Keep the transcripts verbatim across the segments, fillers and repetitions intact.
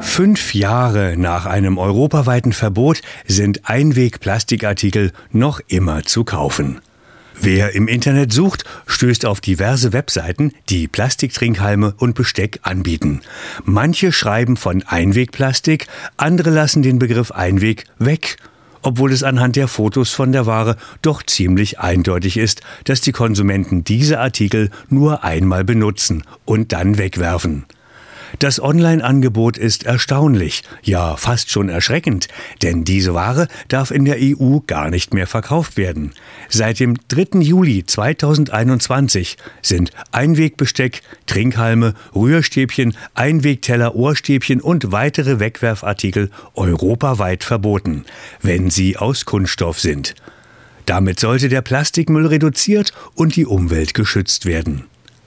Fünf Jahre nach einem europaweiten Verbot sind Einwegplastikartikel noch immer zu kaufen. Wer im Internet sucht, stößt auf diverse Webseiten, die Plastiktrinkhalme und Besteck anbieten. Manche schreiben von Einwegplastik, andere lassen den Begriff Einweg weg, obwohl es anhand der Fotos von der Ware doch ziemlich eindeutig ist, dass die Konsumenten diese Artikel nur einmal benutzen und dann wegwerfen. Das Online-Angebot ist erstaunlich, ja fast schon erschreckend, denn diese Ware darf in der E U gar nicht mehr verkauft werden. Seit dem dritten Juli zweitausendeinundzwanzig sind Einwegbesteck, Trinkhalme, Rührstäbchen, Einwegteller, Ohrstäbchen und weitere Wegwerfartikel europaweit verboten, wenn sie aus Kunststoff sind. Damit sollte der Plastikmüll reduziert und die Umwelt geschützt werden.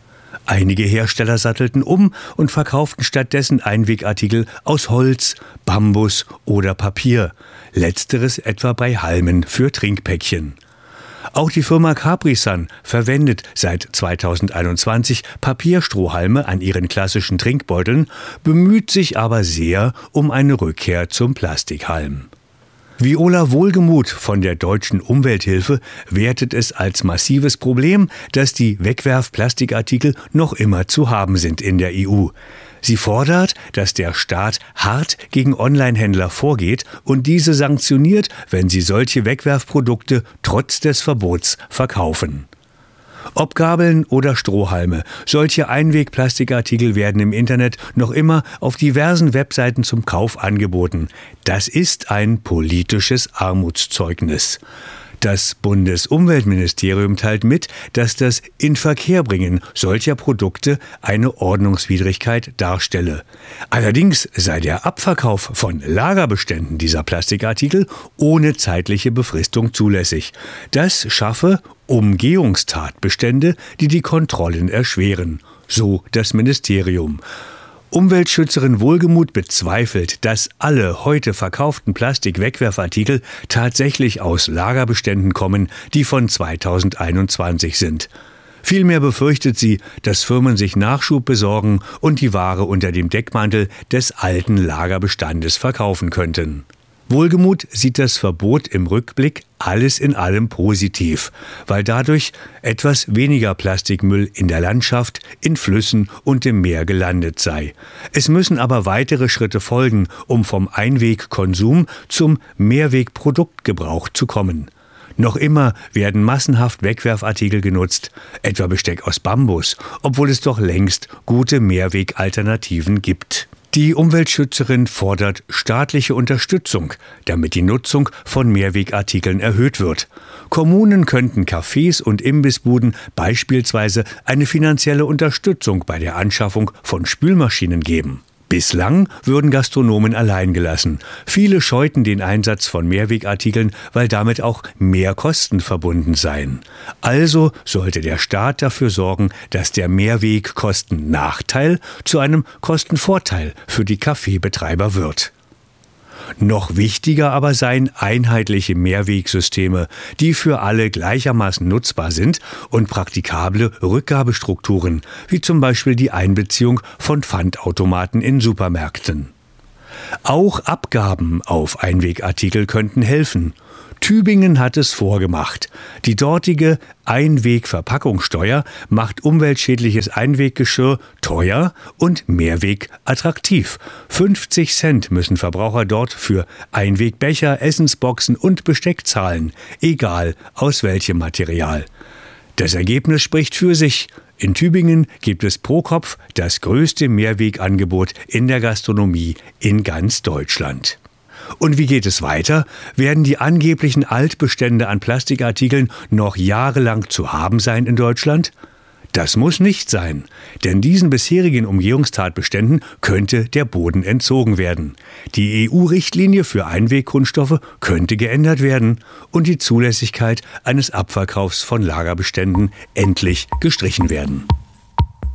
Einige Hersteller sattelten um und verkauften stattdessen Einwegartikel aus Holz, Bambus oder Papier, letzteres etwa bei Halmen für Trinkpäckchen. Auch die Firma Capri-Sun verwendet seit zweitausendeinundzwanzig Papierstrohhalme an ihren klassischen Trinkbeuteln, bemüht sich aber sehr um eine Rückkehr zum Plastikhalm. Viola Wohlgemuth von der Deutschen Umwelthilfe wertet es als massives Problem, dass die Wegwerfplastikartikel noch immer zu haben sind in der E U. Sie fordert, dass der Staat hart gegen Onlinehändler vorgeht und diese sanktioniert, wenn sie solche Wegwerfprodukte trotz des Verbots verkaufen. Ob Gabeln oder Strohhalme, solche Einwegplastikartikel werden im Internet noch immer auf diversen Webseiten zum Kauf angeboten. Das ist ein politisches Armutszeugnis. Das Bundesumweltministerium teilt mit, dass das Inverkehrbringen solcher Produkte eine Ordnungswidrigkeit darstelle. Allerdings sei der Abverkauf von Lagerbeständen dieser Plastikartikel ohne zeitliche Befristung zulässig. Das schaffe Umgehungstatbestände, die die Kontrollen erschweren, so das Ministerium. Umweltschützerin Wohlgemuth bezweifelt, dass alle heute verkauften Plastik-Wegwerfartikel tatsächlich aus Lagerbeständen kommen, die von zweitausendeinundzwanzig sind. Vielmehr befürchtet sie, dass Firmen sich Nachschub besorgen und die Ware unter dem Deckmantel des alten Lagerbestandes verkaufen könnten. Wohlgemuth sieht das Verbot im Rückblick alles in allem positiv, weil dadurch etwas weniger Plastikmüll in der Landschaft, in Flüssen und im Meer gelandet sei. Es müssen aber weitere Schritte folgen, um vom Einwegkonsum zum Mehrwegproduktgebrauch zu kommen. Noch immer werden massenhaft Wegwerfartikel genutzt, etwa Besteck aus Bambus, obwohl es doch längst gute Mehrwegalternativen gibt. Die Umweltschützerin fordert staatliche Unterstützung, damit die Nutzung von Mehrwegartikeln erhöht wird. Kommunen könnten Cafés und Imbissbuden beispielsweise eine finanzielle Unterstützung bei der Anschaffung von Spülmaschinen geben. Bislang würden Gastronomen allein gelassen. Viele scheuten den Einsatz von Mehrwegartikeln, weil damit auch mehr Kosten verbunden seien. Also sollte der Staat dafür sorgen, dass der Mehrwegkostennachteil zu einem Kostenvorteil für die Kaffeebetreiber wird. Noch wichtiger aber seien einheitliche Mehrwegsysteme, die für alle gleichermaßen nutzbar sind und praktikable Rückgabestrukturen, wie zum Beispiel die Einbeziehung von Pfandautomaten in Supermärkten. Auch Abgaben auf Einwegartikel könnten helfen. Tübingen hat es vorgemacht. Die dortige Einwegverpackungssteuer macht umweltschädliches Einweggeschirr teuer und Mehrweg attraktiv. fünfzig Cent müssen Verbraucher dort für Einwegbecher, Essensboxen und Besteck zahlen, egal aus welchem Material. Das Ergebnis spricht für sich. In Tübingen gibt es pro Kopf das größte Mehrwegangebot in der Gastronomie in ganz Deutschland. Und wie geht es weiter? Werden die angeblichen Altbestände an Plastikartikeln noch jahrelang zu haben sein in Deutschland? Das muss nicht sein, denn diesen bisherigen Umgehungstatbeständen könnte der Boden entzogen werden. Die E U-Richtlinie für Einwegkunststoffe könnte geändert werden und die Zulässigkeit eines Abverkaufs von Lagerbeständen endlich gestrichen werden.